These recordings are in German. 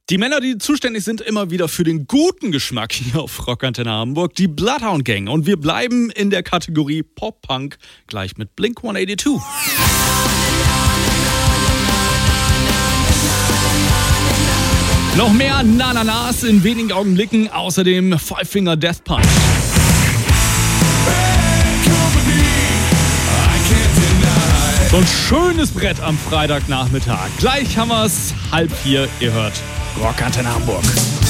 Die Männer, die zuständig sind immer wieder für den guten Geschmack hier auf Rock Antenne Hamburg, die Bloodhound Gang. Und wir bleiben in der Kategorie Pop-Punk, gleich mit Blink-182. Noch mehr Na-Na-Nas in wenigen Augenblicken, außerdem Five Finger Death Punch. So ein schönes Brett am Freitagnachmittag. Gleich haben wir es 3:30. Ihr hört Rock Antenne Hamburg.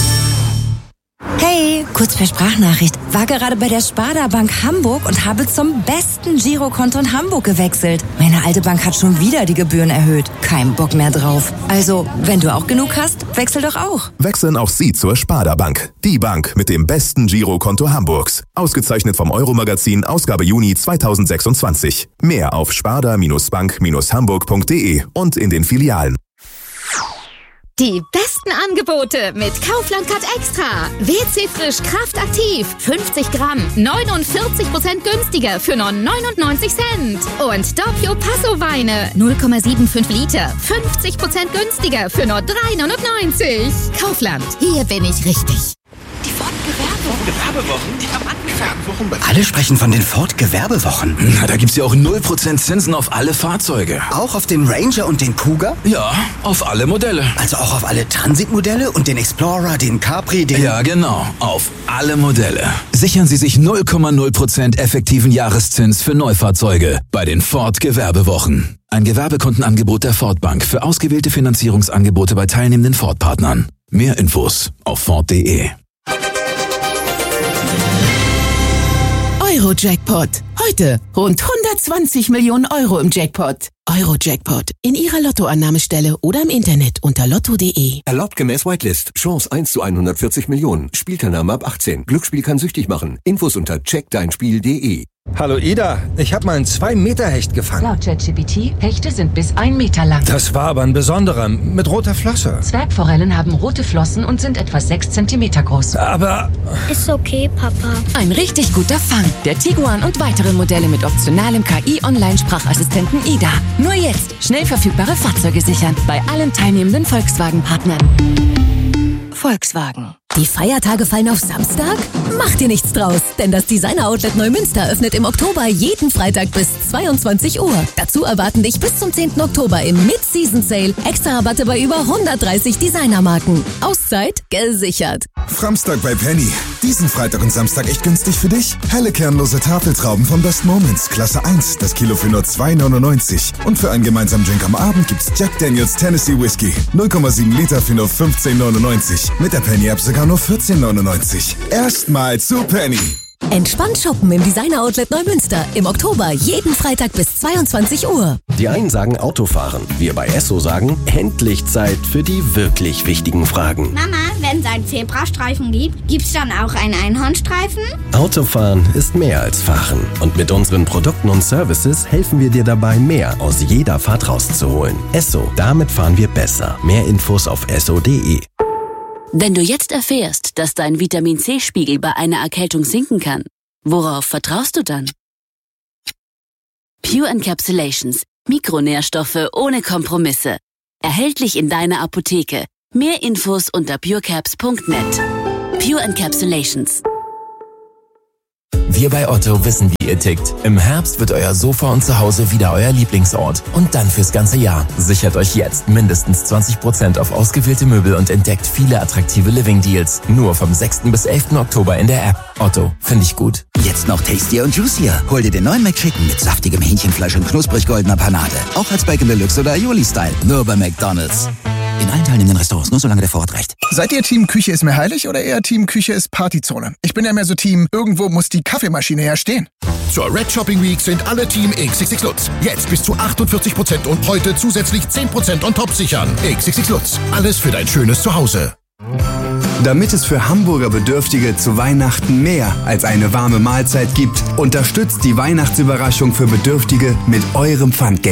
Hey, kurz per Sprachnachricht. War gerade bei der Sparda Bank Hamburg und habe zum besten Girokonto in Hamburg gewechselt. Meine alte Bank hat schon wieder die Gebühren erhöht. Kein Bock mehr drauf. Also, wenn du auch genug hast, wechsel doch auch. Wechseln auch Sie zur Sparda Bank. Die Bank mit dem besten Girokonto Hamburgs. Ausgezeichnet vom Euro-Magazin, Ausgabe Juni 2026. Mehr auf sparda-bank-hamburg.de und in den Filialen. Die besten Angebote mit Kaufland Cut Extra. WC Frisch Kraft Aktiv. 50 Gramm. 49% günstiger für nur 99 Cent. Und Doppio Passo Weine. 0,75 Liter. 50% günstiger für nur 3,99. Kaufland. Hier bin ich richtig. Die Ford-Gewerbewochen, die haben angefangen. Alle sprechen von den Ford-Gewerbewochen. Na, da gibt's ja auch 0% Zinsen auf alle Fahrzeuge. Auch auf den Ranger und den Kuga? Ja, auf alle Modelle. Also auch auf alle Transitmodelle und den Explorer, den Capri, den... Ja, genau, auf alle Modelle. Sichern Sie sich 0,0% effektiven Jahreszins für Neufahrzeuge bei den Ford-Gewerbewochen. Ein Gewerbekundenangebot der Ford Bank für ausgewählte Finanzierungsangebote bei teilnehmenden Ford-Partnern. Mehr Infos auf Ford.de. Euro-Jackpot. Heute rund 120 Millionen Euro im Jackpot. Euro-Jackpot. In Ihrer Lottoannahmestelle oder im Internet unter lotto.de. Erlaubt gemäß Whitelist. Chance 1 zu 140 Millionen. Spielteilnahme ab 18. Glücksspiel kann süchtig machen. Infos unter checkdeinspiel.de. Hallo Ida, ich habe mal einen 2-Meter-Hecht gefangen. Laut ChatGPT, Hechte sind bis 1 Meter lang. Das war aber ein besonderer, mit roter Flosse. Zwergforellen haben rote Flossen und sind etwa 6 Zentimeter groß. Aber... Ist okay, Papa. Ein richtig guter Fang. Der Tiguan und weitere Modelle mit optionalem KI-Online-Sprachassistenten Ida. Nur jetzt schnell verfügbare Fahrzeuge sichern. Bei allen teilnehmenden Volkswagen-Partnern. Volkswagen. Die Feiertage fallen auf Samstag? Mach dir nichts draus, denn das Designer-Outlet Neumünster öffnet im Oktober jeden Freitag bis 22 Uhr. Dazu erwarten dich bis zum 10. Oktober im Mid-Season-Sale extra Rabatte bei über 130 Designermarken. Auszeit gesichert. Framstag bei Penny. Diesen Freitag und Samstag echt günstig für dich? Helle kernlose Tafeltrauben von Best Moments, Klasse 1, das Kilo für nur 2,99. Und für einen gemeinsamen Drink am Abend gibt's Jack Daniels Tennessee Whiskey. 0,7 Liter für nur 15,99. Mit der Penny-App sogar nur 14,99. Erstmal zu Penny. Entspannt shoppen im Designer-Outlet Neumünster. Im Oktober jeden Freitag bis 22 Uhr. Die einen sagen Autofahren. Wir bei Esso sagen, endlich Zeit für die wirklich wichtigen Fragen. Mama, wenn es einen Zebrastreifen gibt, gibt's dann auch einen Einhornstreifen? Autofahren ist mehr als Fahren. Und mit unseren Produkten und Services helfen wir dir dabei, mehr aus jeder Fahrt rauszuholen. Esso, damit fahren wir besser. Mehr Infos auf esso.de. Wenn du jetzt erfährst, dass dein Vitamin-C-Spiegel bei einer Erkältung sinken kann, worauf vertraust du dann? Pure Encapsulations. Mikronährstoffe ohne Kompromisse. Erhältlich in deiner Apotheke. Mehr Infos unter purecaps.net. Pure Encapsulations. Wir bei Otto wissen, wie ihr tickt. Im Herbst wird euer Sofa und Zuhause wieder euer Lieblingsort. Und dann fürs ganze Jahr. Sichert euch jetzt mindestens 20% auf ausgewählte Möbel und entdeckt viele attraktive Living-Deals. Nur vom 6. bis 11. Oktober in der App. Otto, finde ich gut. Jetzt noch tastier und juicier. Hol dir den neuen McChicken mit saftigem Hähnchenfleisch und knusprig goldener Panade. Auch als Bacon Deluxe oder Aioli-Style. Nur bei McDonald's. In allen teilnehmenden Restaurants, nur solange der Vorrat reicht. Seid ihr Team Küche ist mir heilig oder eher Team Küche ist Partyzone? Ich bin ja mehr so Team, irgendwo muss die Kaffeemaschine herstehen. Zur Red Shopping Week sind alle Team XXX Lutz. Jetzt bis zu 48% und heute zusätzlich 10% on top sichern. XXX Lutz. Alles für dein schönes Zuhause. Damit es für Hamburger Bedürftige zu Weihnachten mehr als eine warme Mahlzeit gibt, unterstützt die Weihnachtsüberraschung für Bedürftige mit eurem Pfandgeld.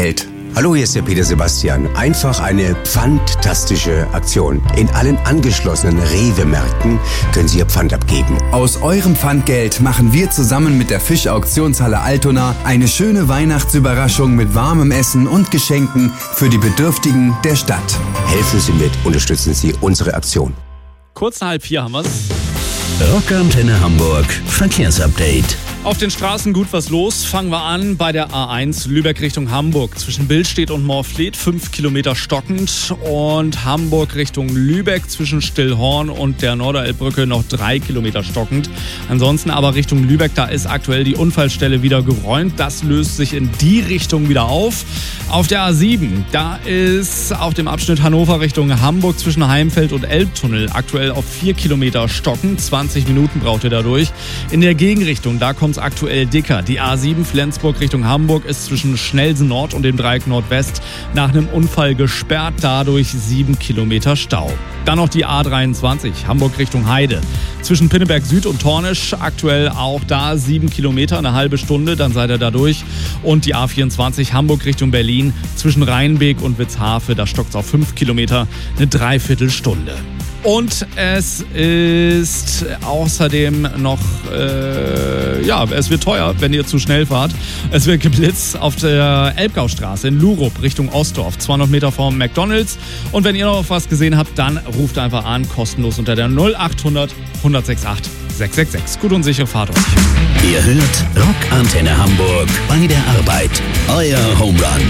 Hallo, hier ist der Peter Sebastian. Einfach eine fantastische Aktion. In allen angeschlossenen Rewe-Märkten können Sie Ihr Pfand abgeben. Aus eurem Pfandgeld machen wir zusammen mit der Fischauktionshalle Altona eine schöne Weihnachtsüberraschung mit warmem Essen und Geschenken für die Bedürftigen der Stadt. Helfen Sie mit, unterstützen Sie unsere Aktion. Kurz nach 3:30 haben wir's. Rockantenne Hamburg Verkehrsupdate. Auf den Straßen gut was los. Fangen wir an bei der A1 Lübeck Richtung Hamburg. Zwischen Billstedt und Moorfleet 5 Kilometer stockend. Und Hamburg Richtung Lübeck zwischen Stillhorn und der Norderelbbrücke noch 3 Kilometer stockend. Ansonsten aber Richtung Lübeck, da ist aktuell die Unfallstelle wieder geräumt. Das löst sich in die Richtung wieder auf. Auf der A7, da ist auf dem Abschnitt Hannover Richtung Hamburg zwischen Heimfeld und Elbtunnel aktuell auf 4 Kilometer stockend. 20 Minuten braucht ihr dadurch. In der Gegenrichtung, da kommt es aktuell dicker. Die A7 Flensburg Richtung Hamburg ist zwischen Schnellsen Nord und dem Dreieck Nordwest nach einem Unfall gesperrt, dadurch 7 Kilometer Stau. Dann noch die A23 Hamburg Richtung Heide. Zwischen Pinneberg Süd und Tornisch aktuell auch da 7 Kilometer, eine halbe Stunde, dann seid ihr da durch. Und die A24 Hamburg Richtung Berlin zwischen Rheinbeek und Witzhafe, da stockt es auf 5 Kilometer, eine Dreiviertelstunde. Und es ist außerdem noch, es wird teuer, wenn ihr zu schnell fahrt. Es wird geblitzt auf der Elbgaustraße in Lurup Richtung Ostdorf, 200 Meter vom McDonald's. Und wenn ihr noch was gesehen habt, dann ruft einfach an, kostenlos unter der 0800 168 666. Gut und sichere Fahrt euch. Ihr hört Rockantenne Hamburg bei der Arbeit. Euer Home Run.